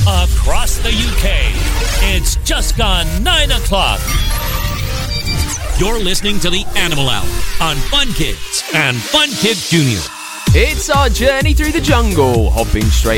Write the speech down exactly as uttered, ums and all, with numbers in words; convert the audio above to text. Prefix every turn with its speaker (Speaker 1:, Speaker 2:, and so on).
Speaker 1: across the U K. It's just gone nine o'clock. You're listening to the Animal Hour on Fun Kids and Fun Kids Junior.
Speaker 2: It's our journey through the jungle, hopping straight